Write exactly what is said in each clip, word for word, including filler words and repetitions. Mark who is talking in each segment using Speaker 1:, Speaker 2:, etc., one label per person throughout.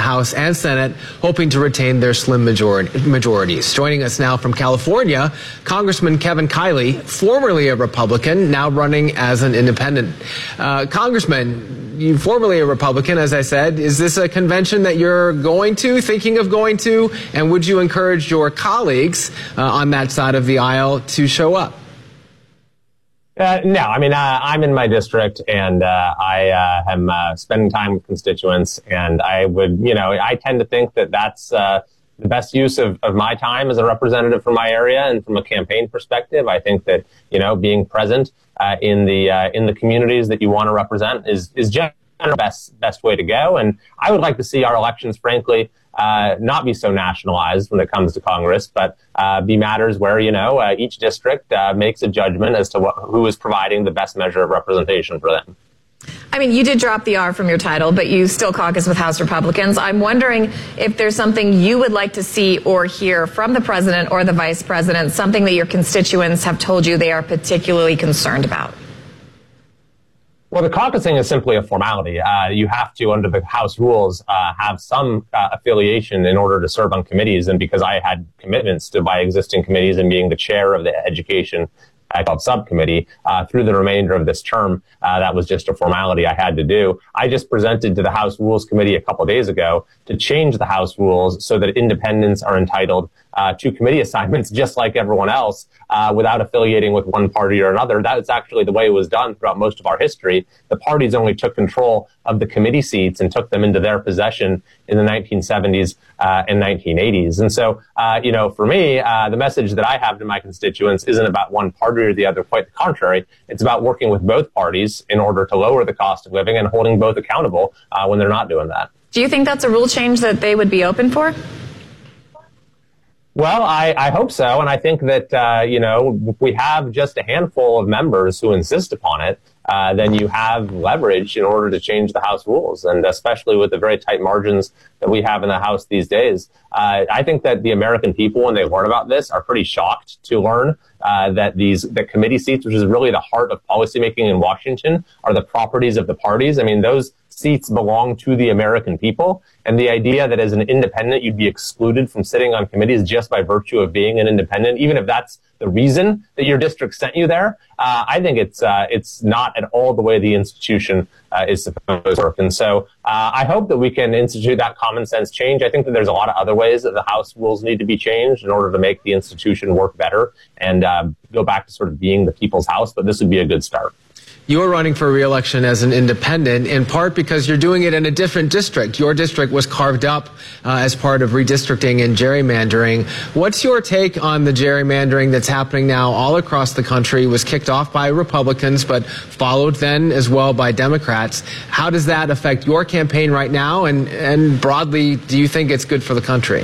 Speaker 1: House and Senate, hoping to retain their slim majority, majorities. Joining us now from California, Congressman Kevin Kiley, formerly a Republican, now running as an independent. Uh, Congressman, you formerly a Republican, as I said. Is this a convention that you're going to, thinking of going to? And would you encourage your colleagues uh, on that side of the aisle to show up?
Speaker 2: Uh, no, I mean, uh, I'm in my district, and uh, I uh, am uh, spending time with constituents, and I would, you know, I tend to think that that's uh, the best use of, of my time as a representative from my area, and from a campaign perspective, I think that, you know, being present uh, in the uh, in the communities that you want to represent is is just the best best way to go. And I would like to see our elections, frankly, Uh, not be so nationalized when it comes to Congress, but uh, be matters where, you know, uh, each district uh, makes a judgment as to what, who is providing the best measure of representation for them.
Speaker 3: I mean, you did drop the R from your title, but you still caucus with House Republicans. I'm wondering if there's something you would like to see or hear from the president or the vice president, something that your constituents have told you they are particularly concerned about.
Speaker 2: Well, the caucusing is simply a formality. Uh, you have to, under the House rules, uh, have some uh, affiliation in order to serve on committees. And because I had commitments to my existing committees and being the chair of the Education I called subcommittee uh, through the remainder of this term, uh, that was just a formality I had to do. I just presented to the House Rules Committee a couple of days ago to change the House rules so that independents are entitled uh, to committee assignments just like everyone else uh, without affiliating with one party or another. That's actually the way it was done throughout most of our history. The parties only took control of the committee seats and took them into their possession in the nineteen seventies uh, and nineteen eighties. And so, uh, you know, for me, uh, the message that I have to my constituents isn't about one party or the other. Quite the contrary. It's about working with both parties in order to lower the cost of living and holding both accountable uh, when they're not doing that.
Speaker 3: Do you think that's a rule change that they would be open for?
Speaker 2: Well, I, I hope so. And I think that, uh, you know, if we have just a handful of members who insist upon it, uh, then you have leverage in order to change the House rules. And especially with the very tight margins that we have in the House these days, uh, I think that the American people, when they learn about this, are pretty shocked to learn uh, that these the committee seats, which is really the heart of policymaking in Washington, are the properties of the parties. I mean, those seats belong to the American people. And the idea that as an independent, you'd be excluded from sitting on committees just by virtue of being an independent, even if that's the reason that your district sent you there, uh, I think it's uh, it's not at all the way the institution uh, is supposed to work. And so uh, I hope that we can institute that common sense change. I think that there's a lot of other ways that the House rules need to be changed in order to make the institution work better and uh, go back to sort of being the people's house. But this would be a good start.
Speaker 1: You're running for re-election as an independent, in part because you're doing it in a different district. Your district was carved up uh, as part of redistricting and gerrymandering. What's your take on the gerrymandering that's happening now all across the country? It was kicked off by Republicans, but followed then as well by Democrats. How does that affect your campaign right now? And, and broadly, do you think it's good for the country?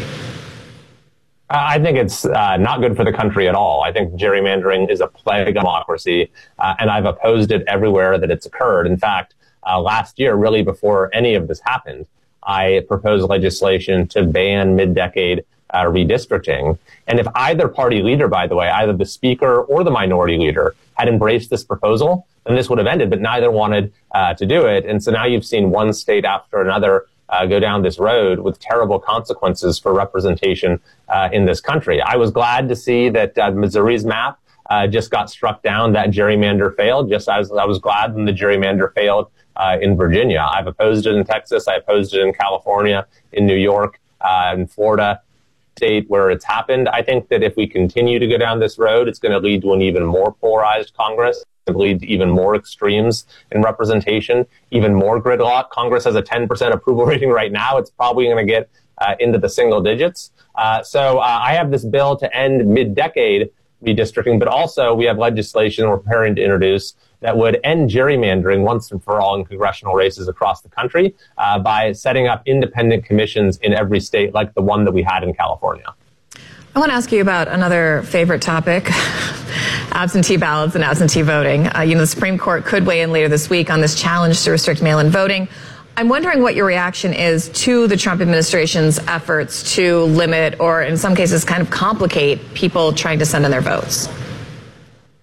Speaker 2: I think it's uh, not good for the country at all. I think gerrymandering is a plague of democracy, uh, and I've opposed it everywhere that it's occurred. In fact, uh, last year, really before any of this happened, I proposed legislation to ban mid-decade uh, redistricting. And if either party leader, by the way, either the speaker or the minority leader had embraced this proposal, then this would have ended, but neither wanted uh, to do it. And so now you've seen one state after another Uh, go down this road with terrible consequences for representation uh, in this country. I was glad to see that uh, Missouri's map uh, just got struck down. That gerrymander failed, just as I was glad when the gerrymander failed uh, in Virginia. I've opposed it in Texas. I opposed it in California, in New York, uh, in Florida, state where it's happened. I think that if we continue to go down this road, it's going to lead to an even more polarized Congress. It lead to even more extremes in representation, even more gridlock. Congress has a ten percent approval rating right now. It's probably going to get uh, into the single digits. Uh, so uh, I have this bill to end mid-decade redistricting, but also we have legislation we're preparing to introduce that would end gerrymandering once and for all in congressional races across the country uh, by setting up independent commissions in every state like the one that we had in California.
Speaker 3: I want to ask you about another favorite topic, absentee ballots and absentee voting. Uh, you know, the Supreme Court could weigh in later this week on this challenge to restrict mail-in voting. I'm wondering what your reaction is to the Trump administration's efforts to limit or in some cases kind of complicate people trying to send in their votes.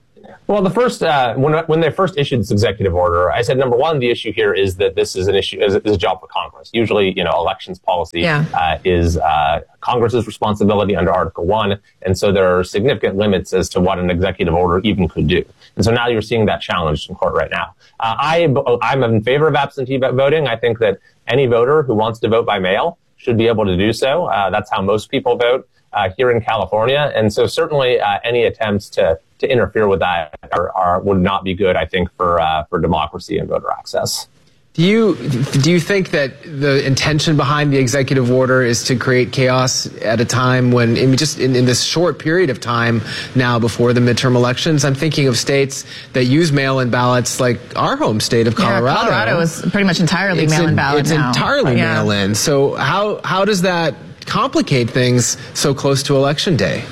Speaker 2: Well, the first uh, when when they first issued this executive order, I said number one, the issue here is that this is an issue is a, is a job for Congress. Usually, you know, elections policy
Speaker 3: yeah.
Speaker 2: uh, is uh, Congress's responsibility under Article One, and so there are significant limits as to what an executive order even could do. And so now you're seeing that challenged in court right now. Uh, I I'm in favor of absentee voting. I think that any voter who wants to vote by mail should be able to do so. Uh, that's how most people vote uh, here in California, and so certainly uh, any attempts to to interfere with that are, are, would not be good, I think, for uh, for democracy and voter access.
Speaker 1: Do you do you think that the intention behind the executive order is to create chaos at a time when, in just in, in this short period of time now before the midterm elections? I'm thinking of states that use mail-in ballots, like our home state of Colorado.
Speaker 3: Yeah, Colorado is pretty much entirely
Speaker 1: it's
Speaker 3: mail-in
Speaker 1: in,
Speaker 3: ballot
Speaker 1: It's
Speaker 3: now.
Speaker 1: entirely
Speaker 3: yeah.
Speaker 1: mail-in. So how how does that complicate things so close to Election Day?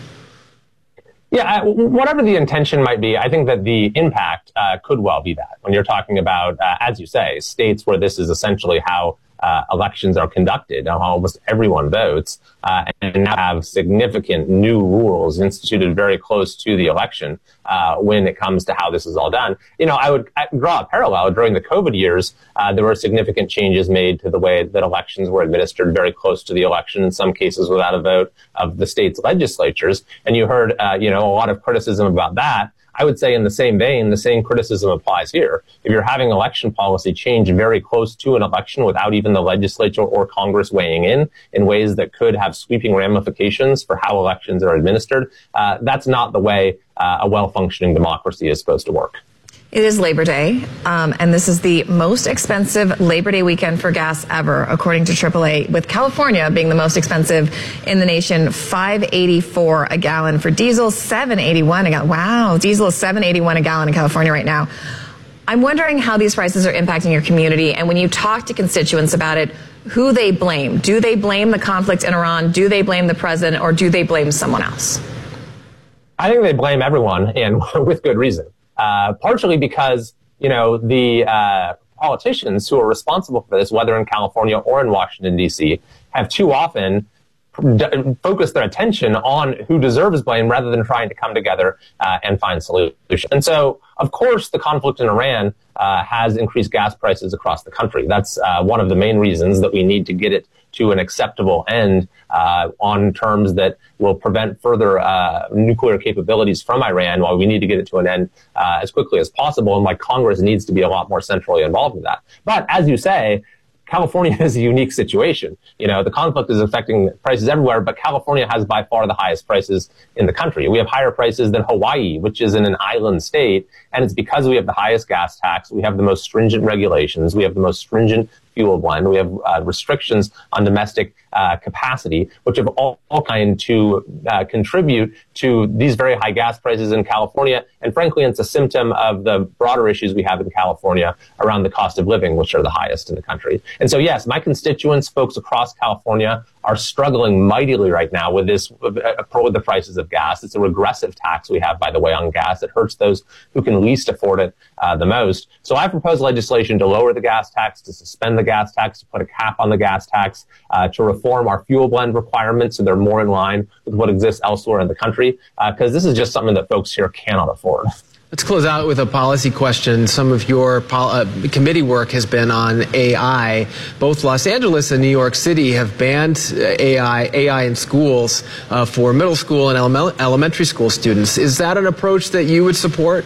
Speaker 2: Yeah, whatever the intention might be, I think that the impact uh, could well be that. When you're talking about, uh, as you say, states where this is essentially how uh, elections are conducted, how almost everyone votes, uh, and now have significant new rules instituted very close to the election uh, when it comes to how this is all done. You know, I would draw a parallel. During the COVID years, uh, there were significant changes made to the way that elections were administered very close to the election, in some cases without a vote of the state's legislatures. And you heard, uh, you know, a lot of criticism about that. I would say in the same vein, the same criticism applies here. If you're having election policy change very close to an election without even the legislature or Congress weighing in in ways that could have sweeping ramifications for how elections are administered, uh, that's not the way uh, a well-functioning democracy is supposed to work.
Speaker 3: It is Labor Day, um, and this is the most expensive Labor Day weekend for gas ever, according to triple A, with California being the most expensive in the nation, five eighty-four a gallon for diesel, seven eighty-one a gallon. Wow, diesel is seven eighty-one a gallon in California right now. I'm wondering how these prices are impacting your community, and when you talk to constituents about it, who they blame. Do they blame the conflict in Iran? Do they blame the president, or do they blame someone else?
Speaker 2: I think they blame everyone, and with good reason. Uh, partially because, you know, the uh, politicians who are responsible for this, whether in California or in Washington, D C, have too often d- focused their attention on who deserves blame rather than trying to come together uh, and find solutions. And so, of course, the conflict in Iran uh, has increased gas prices across the country. That's uh, one of the main reasons that we need to get it to an acceptable end uh, on terms that will prevent further uh, nuclear capabilities from Iran, while we need to get it to an end uh, as quickly as possible, and why Congress needs to be a lot more centrally involved in that. But as you say, California is a unique situation. You know, the conflict is affecting prices everywhere, but California has by far the highest prices in the country. We have higher prices than Hawaii, which is in an island state, and it's because we have the highest gas tax, we have the most stringent regulations, we have the most stringent fuel blend, we have uh, restrictions on domestic uh, capacity, which have all, all kind to uh, contribute to these very high gas prices in California. And frankly, it's a symptom of the broader issues we have in California around the cost of living, which are the highest in the country. And so, yes, my constituents, folks across California, are struggling mightily right now with this, with the prices of gas. It's a regressive tax we have, by the way, on gas. It hurts those who can least afford it uh, the most. So I propose legislation to lower the gas tax, to suspend the gas tax, to put a cap on the gas tax, uh, to reform our fuel blend requirements so they're more in line with what exists elsewhere in the country, because uh, this is just something that folks here cannot afford.
Speaker 1: Let's close out with a policy question. Some of your pol- uh, committee work has been on A I. Both Los Angeles and New York City have banned uh, A I, A I in schools uh, for middle school and ele- elementary school students. Is that an approach that you would support?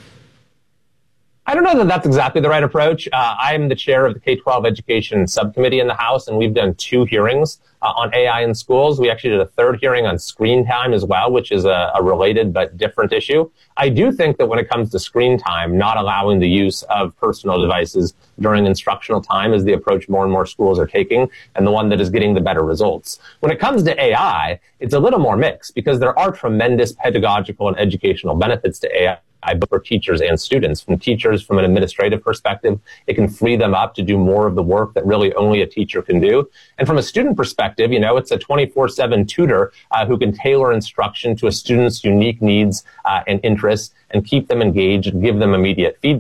Speaker 2: I don't know that that's exactly the right approach. Uh, I'm the chair of the K twelve education subcommittee in the House, and we've done two hearings uh, on A I in schools. We actually did a third hearing on screen time as well, which is a, a related but different issue. I do think that when it comes to screen time, not allowing the use of personal devices during instructional time is the approach more and more schools are taking, and the one that is getting the better results. When it comes to A I, it's a little more mixed, because there are tremendous pedagogical and educational benefits to A I. Both for teachers and students. From teachers, from an administrative perspective, it can free them up to do more of the work that really only a teacher can do. And from a student perspective, you know, it's a twenty-four seven tutor uh, who can tailor instruction to a student's unique needs uh, and interests and keep them engaged and give them immediate feedback.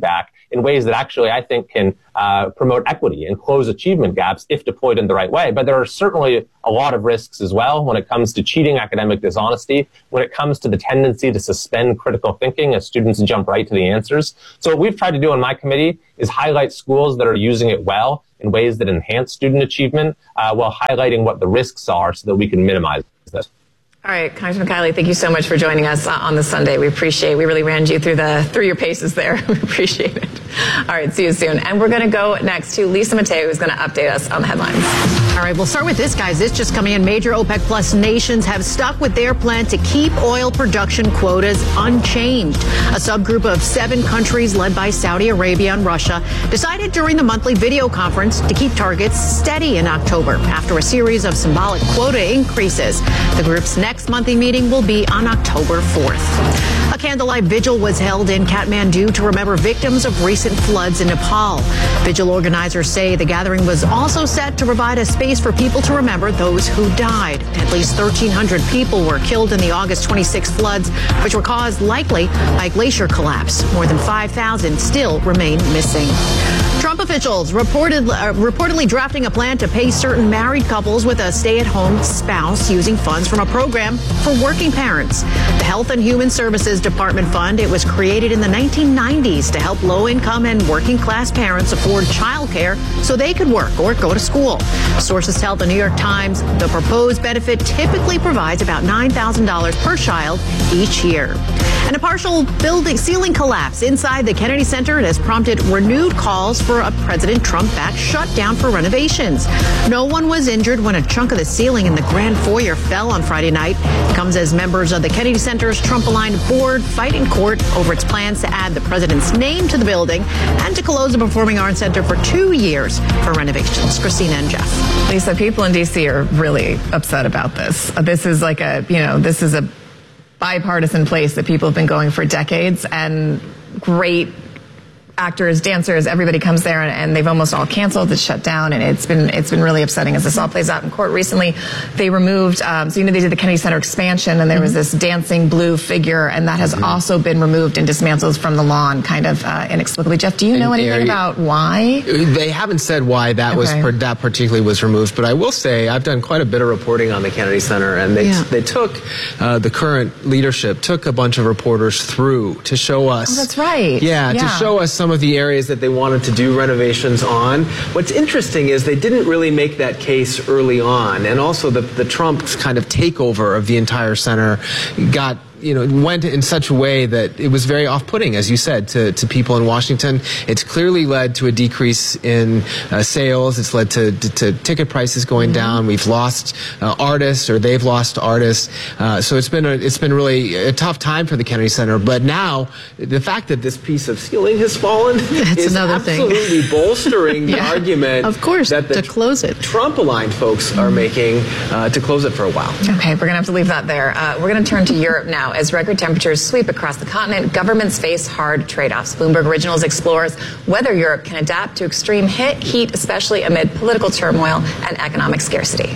Speaker 2: in ways that actually I think can uh, promote equity and close achievement gaps if deployed in the right way. But there are certainly a lot of risks as well when it comes to cheating, academic dishonesty, when it comes to the tendency to suspend critical thinking as students jump right to the answers. So what we've tried to do in my committee is highlight schools that are using it well in ways that enhance student achievement uh, while highlighting what the risks are so that we can minimize this.
Speaker 3: All right, Congressman Kiley, thank you so much for joining us on this Sunday. We appreciate it. We really ran you through the through your paces there. We appreciate it. All right, see you soon. And we're going to go next to Lisa Mateo, who's going to update us on the headlines.
Speaker 4: All right, we'll start with this, guys. This just coming in. Major OPEC Plus nations have stuck with their plan to keep oil production quotas unchanged. A subgroup of seven countries led by Saudi Arabia and Russia decided during the monthly video conference to keep targets steady in October after a series of symbolic quota increases. The group's next monthly meeting will be on October fourth. A candlelight vigil was held in Kathmandu to remember victims of recent floods in Nepal. Vigil organizers say the gathering was also set to provide a space for people to remember those who died. At least thirteen hundred people were killed in the August twenty-sixth floods, which were caused likely by glacier collapse. More than five thousand still remain missing. Trump officials reported, uh, reportedly drafting a plan to pay certain married couples with a stay-at-home spouse using funds from a program for working parents. The Health and Human Services Department Fund, it was created in the nineteen nineties to help low-income and working-class parents afford childcare so they could work or go to school. Sources tell the New York Times the proposed benefit typically provides about nine thousand dollars per child each year. And a partial building ceiling collapse inside the Kennedy Center has prompted renewed calls for a President Trump-backed shutdown for renovations. No one was injured when a chunk of the ceiling in the Grand Foyer fell on Friday night. It comes as members of the Kennedy Center's Trump-aligned board fight in court over its plans to add the president's name to the building and to close the Performing Arts Center for two years for renovations. Christina and Jeff.
Speaker 3: Lisa, people in D C are really upset about this. This is like a, you know, this is a bipartisan place that people have been going for decades, and great actors, dancers, everybody comes there, and, and they've almost all canceled. It's shut down, and it's been it's been really upsetting as this all plays out in court. Recently, they removed, um, so you know they did the Kennedy Center expansion, and there was this dancing blue figure, and that has mm-hmm. also been removed and dismantled from the lawn, kind of uh, inexplicably. Jeff, do you know and anything Ari, about why?
Speaker 1: They haven't said why that okay. was that particularly was removed, but I will say I've done quite a bit of reporting on the Kennedy Center, and they yeah. they took uh, the current leadership took a bunch of reporters through to show us.
Speaker 3: Oh, that's right.
Speaker 1: Yeah,
Speaker 3: yeah,
Speaker 1: to show us some of the areas that they wanted to do renovations on. What's interesting is they didn't really make that case early on, and also the the Trump's kind of takeover of the entire center got you know, went in such a way that it was very off-putting, as you said, to, to people in Washington. It's clearly led to a decrease in uh, sales. It's led to, to, to ticket prices going mm-hmm. down. We've lost uh, artists, or they've lost artists. Uh, so it's been a, it's been really a tough time for the Kennedy Center. But now, the fact that this piece of ceiling has fallen
Speaker 4: That's
Speaker 1: is
Speaker 4: another
Speaker 1: absolutely
Speaker 4: thing.
Speaker 1: bolstering the
Speaker 4: yeah,
Speaker 1: argument
Speaker 4: of course,
Speaker 1: that the
Speaker 4: to close it.
Speaker 1: Trump-aligned folks mm-hmm. are making uh, to close it for a while.
Speaker 3: Okay, we're going to have to leave that there. Uh, we're going to turn to Europe now. As record temperatures sweep across the continent, governments face hard trade-offs. Bloomberg Originals explores whether Europe can adapt to extreme heat, especially amid political turmoil and economic scarcity.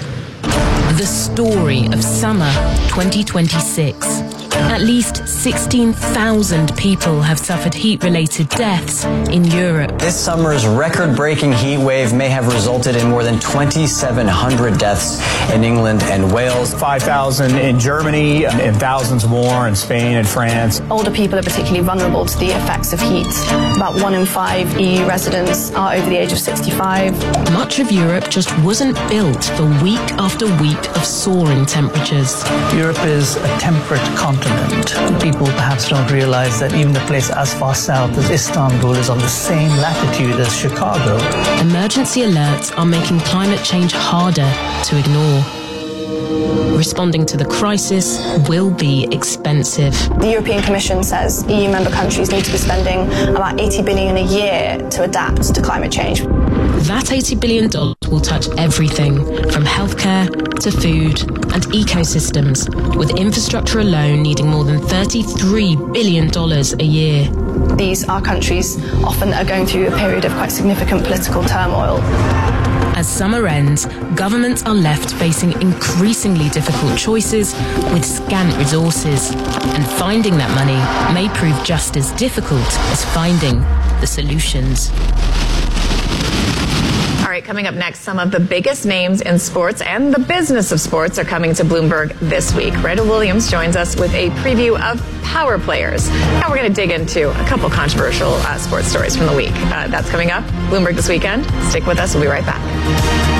Speaker 5: The story of summer twenty twenty-six. At least sixteen thousand people have suffered heat-related deaths in Europe.
Speaker 6: This summer's record-breaking heat wave may have resulted in more than twenty-seven hundred deaths in England and Wales.
Speaker 7: five thousand in Germany and thousands more in Spain and France.
Speaker 8: Older people are particularly vulnerable to the effects of heat. About one in five E U residents are over the age of sixty-five.
Speaker 5: Much of Europe just wasn't built for week after week of soaring temperatures.
Speaker 9: Europe is a temperate continent. People perhaps don't realize that even a place as far south as Istanbul is on the same latitude as Chicago.
Speaker 5: Emergency alerts are making climate change harder to ignore. Responding to the crisis will be expensive.
Speaker 8: The European Commission says E U member countries need to be spending about eighty billion dollars a year to adapt to climate change.
Speaker 5: That eighty billion dollars will touch everything from healthcare to food and ecosystems, with infrastructure alone needing more than thirty-three billion dollars a year.
Speaker 8: These are countries often are going through a period of quite significant political turmoil.
Speaker 5: As summer ends, governments are left facing increasingly difficult choices with scant resources, and finding that money may prove just as difficult as finding the solutions.
Speaker 3: All right, coming up next, some of the biggest names in sports and the business of sports are coming to Bloomberg this week. Randall Williams joins us with a preview of Power Players. Now we're going to dig into a couple controversial uh, sports stories from the week. Uh, that's coming up. Bloomberg This Weekend. Stick with us. We'll be right back.